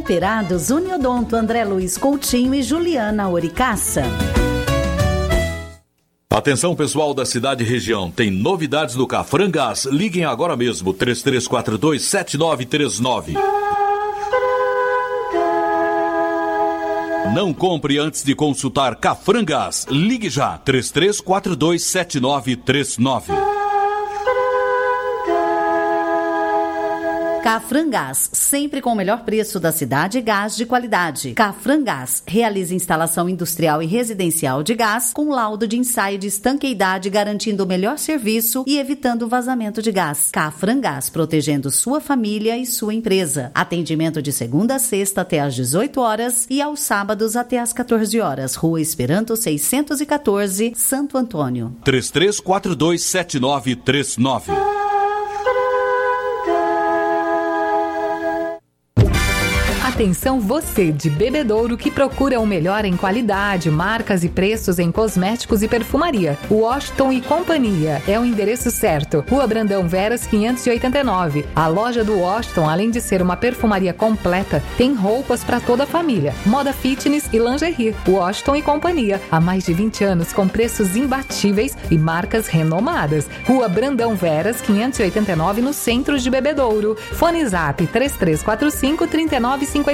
Cooperados Uniodonto André Luiz Coutinho e Juliana Oricaça. Atenção, pessoal da cidade e região, tem novidades no Cafrangás. Liguem agora mesmo, 3342-7939. Não compre antes de consultar Cafrangás. Ligue já, 3342-7939. Cafrangás, sempre com o melhor preço da cidade e gás de qualidade. Cafrangás realiza instalação industrial e residencial de gás com laudo de ensaio de estanqueidade, garantindo o melhor serviço e evitando o vazamento de gás. Cafrangás, protegendo sua família e sua empresa. Atendimento de segunda a sexta até às 18 horas e aos sábados até às 14 horas. Rua Esperanto 614, Santo Antônio. 3342-7939. Atenção você de Bebedouro que procura o melhor em qualidade, marcas e preços em cosméticos e perfumaria. Washington e Companhia é o endereço certo. Rua Brandão Veras 589. A loja do Washington, além de ser uma perfumaria completa, tem roupas para toda a família, moda fitness e lingerie. Washington e Companhia, há mais de 20 anos com preços imbatíveis e marcas renomadas. Rua Brandão Veras 589 no centro de Bebedouro. Fone Zap 3345-3956.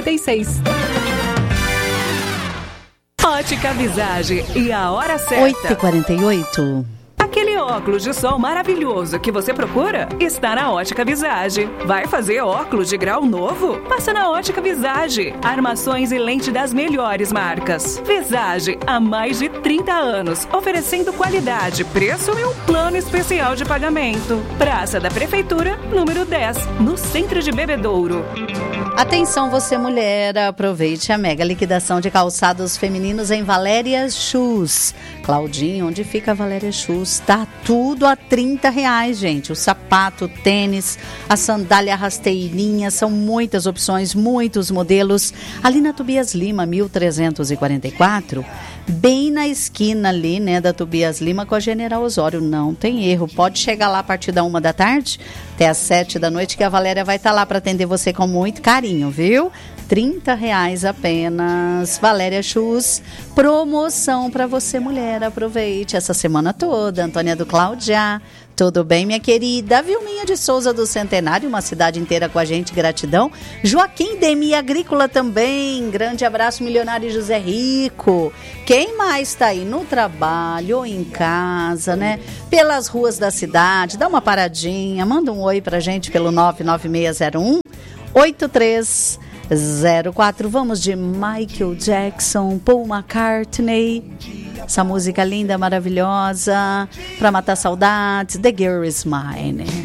Ótica Visage e a hora certa. 8h48. Aquele óculos de sol maravilhoso que você procura está na Ótica Visage. Vai fazer óculos de grau novo? Passa na Ótica Visage. Armações e lente das melhores marcas. Visage, há mais de 30 anos, oferecendo qualidade, preço e um plano especial de pagamento. Praça da Prefeitura, número 10, no centro de Bebedouro. Atenção você mulher, aproveite a mega liquidação de calçados femininos em Valéria Shoes. Claudinho, onde fica a Valéria Shoes? Tá tudo a R$30, gente. O sapato, o tênis, a sandália rasteirinha, são muitas opções, muitos modelos. Ali na Tobias Lima, 1344, bem na esquina ali, né, da Tobias Lima com a General Osório. Não tem erro, pode chegar lá a partir da 13h até às 19h que a Valéria vai estar lá para atender você com muito carinho, viu? R$30 apenas. Valéria Shoes, promoção para você mulher, aproveite essa semana toda. Antônia do Cláudia, tudo bem, minha querida? Vilminha de Souza do Centenário, uma cidade inteira com a gente, gratidão. Joaquim Demi Agrícola também, grande abraço, Milionário José Rico. Quem mais está aí no trabalho ou em casa, né? Pelas ruas da cidade, dá uma paradinha, manda um oi pra gente pelo 99601-8304. Vamos de Michael Jackson, Paul McCartney. Essa música linda, maravilhosa, pra matar saudades, The Girl Is Mine.